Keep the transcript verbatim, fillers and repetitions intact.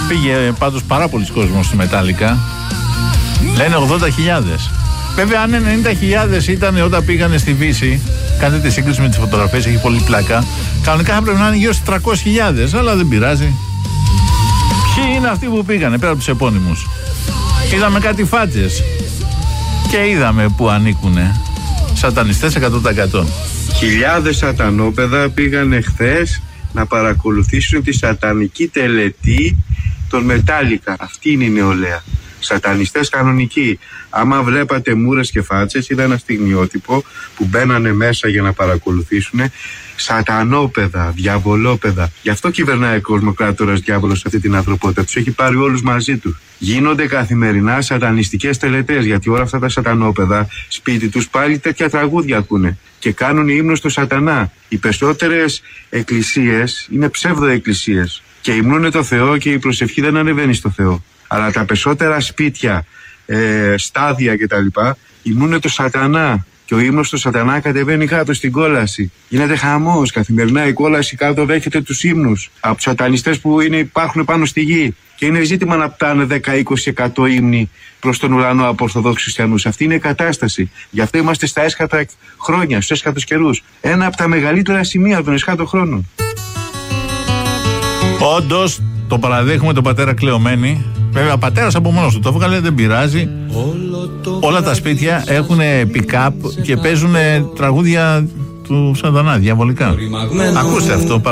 Πήγε πάντως πάρα πολλοί κόσμος στη Μετάλλικα. Λένε ογδόντα χιλιάδες. Βέβαια, αν ενενήντα χιλιάδες ήταν όταν πήγανε στη Βύση, κάντε τη σύγκριση με τις φωτογραφίες, έχει πολύ πλάκα. Κανονικά θα πρέπει να είναι γύρω στις τριακόσιες χιλιάδες, αλλά δεν πειράζει. Ποιοι είναι αυτοί που πήγανε πέρα από τους επώνυμους? Είδαμε κάτι φάτσες και είδαμε που ανήκουνε. Σατανιστές εκατό τοις εκατό. Χιλιάδες σατανόπεδα πήγανε χθες να παρακολουθήσουν τη σατανική τελετή των Μετάλλικα. Αυτή είναι η νεολαία. Σατανιστές κανονικοί. Άμα βλέπατε μούρες και φάτσες, είδα ένα στιγμιότυπο που μπαίνανε μέσα για να παρακολουθήσουν. Σατανόπεδα, διαβολόπεδα. Γι' αυτό κυβερνάει ο κοσμοκράτορας διάβολος αυτή την ανθρωπότητα. Τους έχει πάρει όλους μαζί του. Γίνονται καθημερινά σατανιστικές τελετές, γιατί όλα αυτά τα σατανόπεδα σπίτι τους πάλι τέτοια τραγούδια ακούνε και κάνουν ύμνο στο σατανά. Οι περισσότερες εκκλησίες είναι ψεύδο-εκκλησίες και υμνούν το Θεό και η προσευχή δεν ανεβαίνει στο Θεό. Αλλά τα περισσότερα σπίτια, ε, στάδια κτλ. Υμνούνε το σατανά. Και ο ύμνος του σατανά κατεβαίνει κάτω στην κόλαση. Γίνεται χαμός. Καθημερινά η κόλαση κάτω δέχεται τους ύμνους από τους σατανιστές που είναι, υπάρχουν πάνω στη γη. Και είναι ζήτημα να πτάνε δέκα με είκοσι τοις εκατό ύμνοι προς τον ουρανό από Ορθοδόξους χριστιανούς. Αυτή είναι η κατάσταση. Γι' αυτό είμαστε στα έσχατα χρόνια, στους έσχατους καιρούς. Ένα από τα μεγαλύτερα σημεία των έσχατων χρόνων. Όντως, το παραδέχουμε τον πατέρα Κλεωμένη. Βέβαια, πατέρας από μόνος του το έβγαλε, δεν πειράζει. Όλα τα σπίτια έχουν pick-up και παίζουν τραγούδια του σατανά, διαβολικά. Ακούστε αυτό.